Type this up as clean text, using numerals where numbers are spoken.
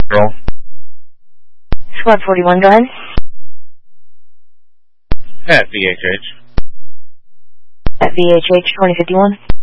Roll. Squad 41, go ahead. At VHH. At VHH 2051.